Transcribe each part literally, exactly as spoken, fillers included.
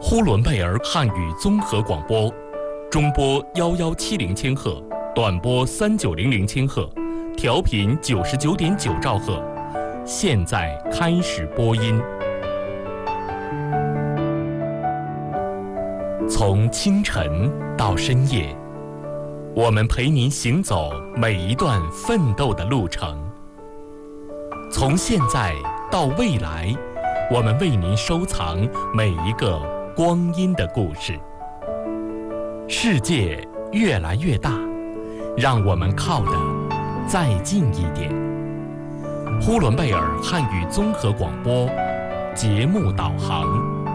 呼伦贝尔汉语综合广播，中波幺幺七零千赫，短波三九零零千赫，调频九十九点九兆赫。现在开始播音。从清晨到深夜，我们陪您行走每一段奋斗的路程。从现在到未来，我们为您收藏每一个光阴的故事。世界越来越大，让我们靠得再近一点。呼伦贝尔汉语综合广播节目导航。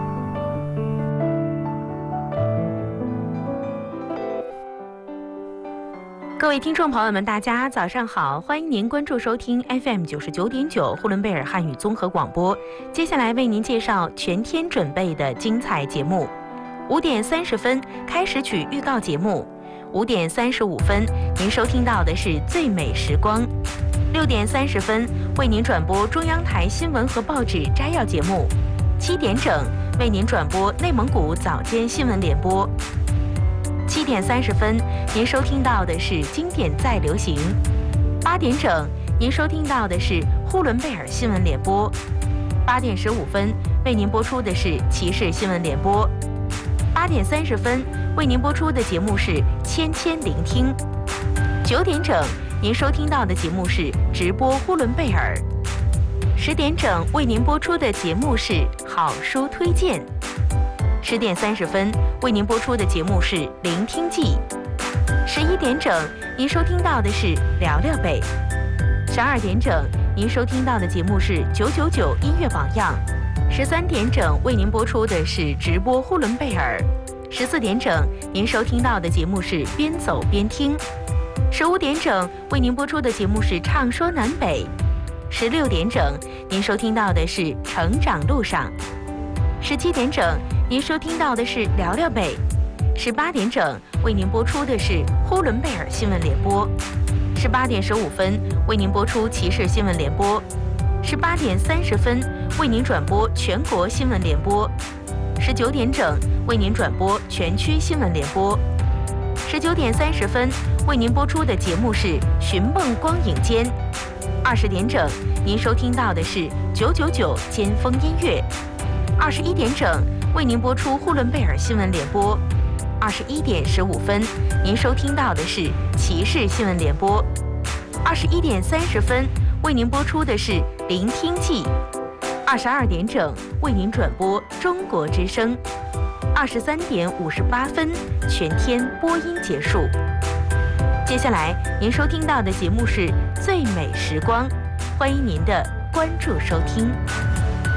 各位听众朋友们，大家早上好，欢迎您关注收听 F M 九十九点九呼伦贝尔汉语综合广播。接下来为您介绍全天准备的精彩节目。五点三十分开始曲预告节目，五点三十五分您收听到的是最美时光。六点三十分为您转播中央台新闻和报纸摘要节目。七点整为您转播内蒙古早间新闻联播。七点三十分，您收听到的是经典再流行。八点整，您收听到的是呼伦贝尔新闻联播。八点十五分，为您播出的是骑士新闻联播。八点三十分，为您播出的节目是千千聆听。九点整，您收听到的节目是直播呼伦贝尔。十点整，为您播出的节目是好书推荐。十点三十分为您播出的节目是《聆听记》。十一点整，您收听到的是聊聊北。十二点整，您收听到的节目是九九九音乐榜样。十三点整，为您播出的是直播呼伦贝尔。十四点整，您收听到的节目是边走边听。十五点整，为您播出的节目是唱说南北。十六点整，您收听到的是成长路上。十七点整，您收听到的是聊聊北。十八点整，为您播出的是呼伦贝尔新闻联播。十八点十五分，为您播出骑士新闻联播。十八点三十分，为您转播全国新闻联播。十九点整，为您转播全区新闻联播。十九点三十分，为您播出的节目是寻梦光影间。二十点整，您收听到的是九九九尖峰音乐。二十一点整，为您播出呼伦贝尔新闻联播。二十一点十五分，您收听到的是骑士新闻联播。二十一点三十分，为您播出的是聆听记。二十二点整，为您转播中国之声。二十三点五十八分，全天播音结束。接下来您收听到的节目是最美时光，欢迎您的关注收听。